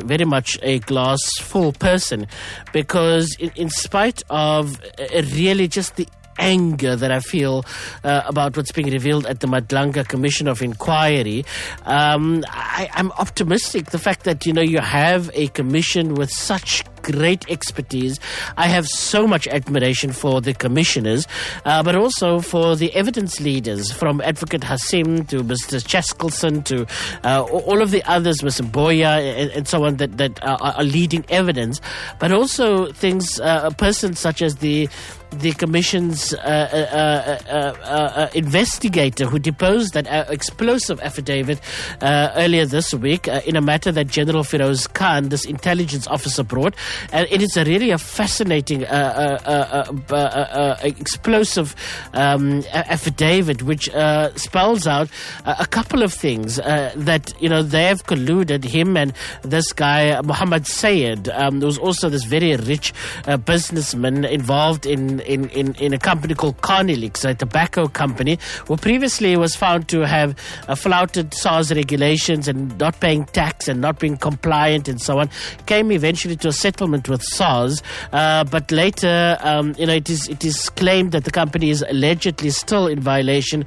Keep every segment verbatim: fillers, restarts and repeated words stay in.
very much a glass full person, because in, in spite of uh, really just the anger that I feel uh, about what's being revealed at the Madlanga Commission of Inquiry, um, I, I'm optimistic. The fact that, you know, you have a commission with such great expertise. I have so much admiration for the commissioners, uh, but also for the evidence leaders, from Advocate Hasim to Mister Chaskelson to uh, all of the others, Mister Boya and, and so on, that, that are, are leading evidence, but also things, uh, persons such as the the Commission's uh, uh, uh, uh, uh, investigator who deposed that uh, explosive affidavit uh, earlier this week uh, in a matter that General Feroz Khan, this intelligence officer, brought. And it is a really a fascinating, uh, uh, uh, uh, uh, uh, explosive um, affidavit which uh, spells out uh, a couple of things uh, that, you know, they have colluded, him and this guy, Muhammad Sayed, um, who was also this very rich uh, businessman involved in In, in, in a company called Carnelix, a tobacco company, who previously was found to have uh, flouted SARS regulations and not paying tax and not being compliant and so on, came eventually to a settlement with SARS, uh, but later, um, you know, it is it is claimed that the company is allegedly still in violation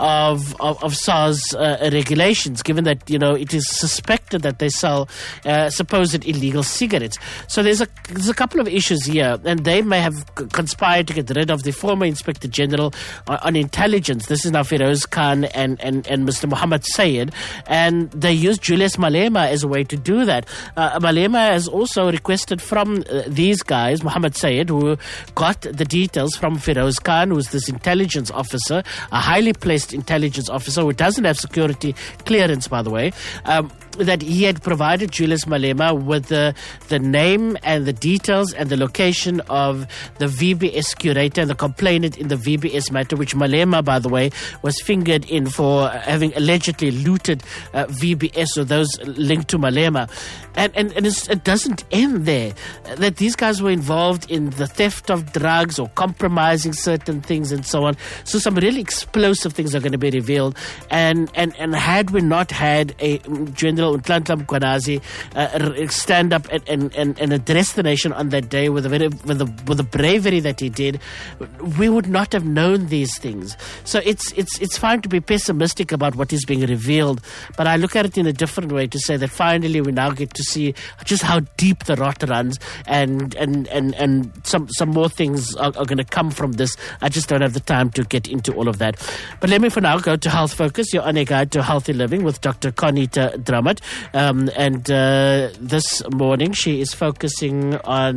of of, of SARS uh, regulations, given that, you know, it is suspected that they sell uh, supposed illegal cigarettes. So there's a there's a couple of issues here, and they may have conspired to get rid of the former Inspector General on, on Intelligence. This is now Feroz Khan and, and, and Mister Muhammad Sayed, and they used Julius Malema as a way to do that. Uh, Malema has also requested from uh, these guys, Muhammad Sayed, who got the details from Feroz Khan, who's this intelligence officer, a highly placed intelligence officer who doesn't have security clearance, by the way, um, that he had provided Julius Malema with the, the name and the details and the location of the V B S curator and the complainant in the V B S matter, which Malema, by the way, was fingered in for having allegedly looted uh, V B S, or those linked to Malema. And, and, and it's, it doesn't end there, that these guys were involved in the theft of drugs or compromising certain things and so on. So some really explosive things are going to be revealed. And, and, and had we not had a General Nhlanhla Mkhwanazi uh, stand up and, and, and, and address the nation on that day with a very, with the, with the bravery that he did, we would not have known these things. So it's it's it's fine to be pessimistic about what is being revealed, but I look at it in a different way, to say that finally we now get to see just how deep the rot runs, and and and, and some some more things are, are going to come from this. I just don't have the time to get into all of that. But let me for now go to Health Focus, your on a guide to healthy living, with Doctor Conita Dramat. Um, and uh, this morning she is focusing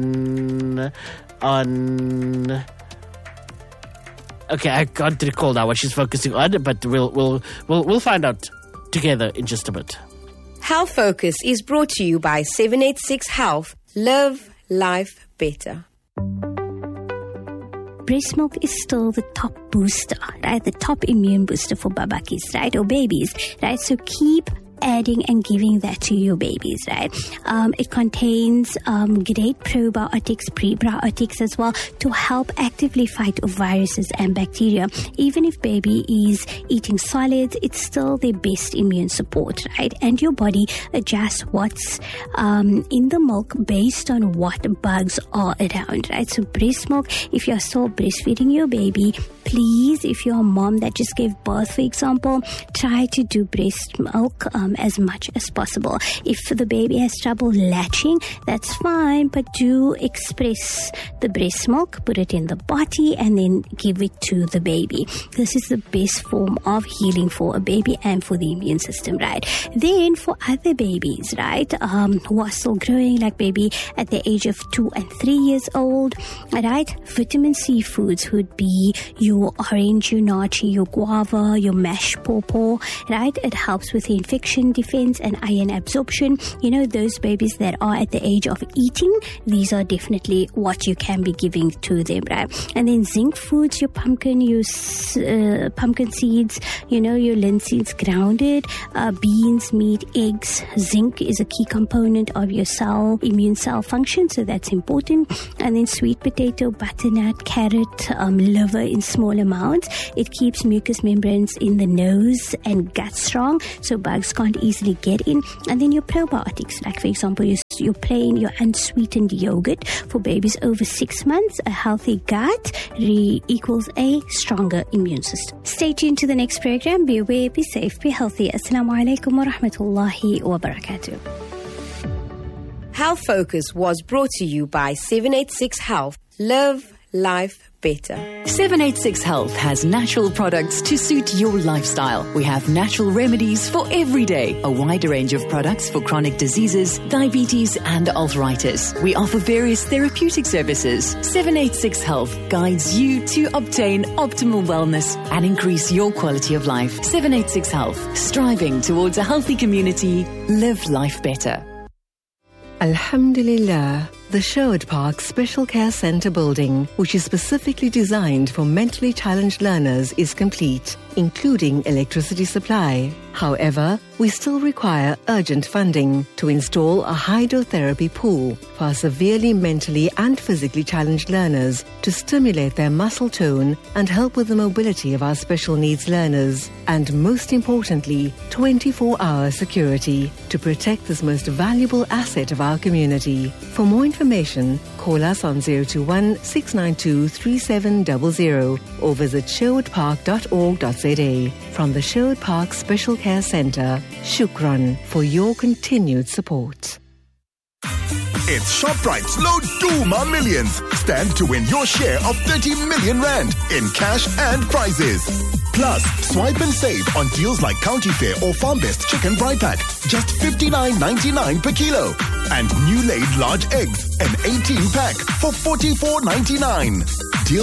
on on okay, I can't recall now what she's focusing on, but we'll we'll we'll we'll find out together in just a bit. Health Focus is brought to you by seven eighty-six Health. Live life better. Breast milk is still the top booster, right? The top immune booster for babakis, right? Or babies, right? So keep adding and giving that to your babies, right? Um, it contains um, great probiotics, prebiotics as well, to help actively fight off viruses and bacteria. Even if baby is eating solids, it's still their best immune support, right? And your body adjusts what's um, in the milk based on what bugs are around, right? So breast milk, if you're still breastfeeding your baby, please, if you're a mom that just gave birth, for example, try to do breast milk um, as much as possible. If the baby has trouble latching, that's fine, but do express the breast milk, put it in the bottle, and then give it to the baby. This is the best form of healing for a baby and for the immune system, right? Then for other babies, right, um, who are still growing, like baby at the age of two and three years old, right, vitamin C foods would be your orange, your nachi, your guava, your mashed pawpaw, right? It helps with the infection defense and iron absorption. You know, those babies that are at the age of eating, these are definitely what you can be giving to them, right? And then zinc foods, your pumpkin, your uh, pumpkin seeds, you know, your linseeds grounded, uh, beans, meat, eggs. Zinc is a key component of your cell, immune cell function, so that's important. And then sweet potato, butternut, carrot, um, liver in small amounts. It keeps mucous membranes in the nose and gut strong, so bugs can't easily get in. And then your probiotics, like for example your your plain, your unsweetened yogurt for babies over six months. A healthy gut re- equals a stronger immune system. Stay tuned to the next program. Be aware, be safe, be healthy. Assalamu alaikum wa rahmatullahi wa barakatuh. Health Focus was brought to you by seven eighty-six Health. Live life better. seven eighty-six Health has natural products to suit your lifestyle. We have natural remedies for every day, a wide range of products for chronic diseases, diabetes and arthritis. We offer various therapeutic services. seven eighty-six Health guides you to obtain optimal wellness and increase your quality of life. seven eighty-six Health, striving towards a healthy community. Live life better. Alhamdulillah, the Sherwood Park Special Care Centre building, which is specifically designed for mentally challenged learners, is complete, including electricity supply. However, we still require urgent funding to install a hydrotherapy pool for our severely mentally and physically challenged learners to stimulate their muscle tone and help with the mobility of our special needs learners. And most importantly, twenty-four hour security to protect this most valuable asset of our community. For more information, call us on zero two one, six nine two, three seven zero zero or visit sherwood park dot org dot z a. From the Sherwood Park Special Care Centre, Shukran for your continued support. It's ShopRite's Low Duma Millions. Stand to win your share of thirty million rand in cash and prizes. Plus, swipe and save on deals like County Fair or Farm Best Chicken Fry Pack, just fifty-nine ninety-nine per kilo. And new laid large eggs, an eighteen pack for forty-four ninety-nine. Deal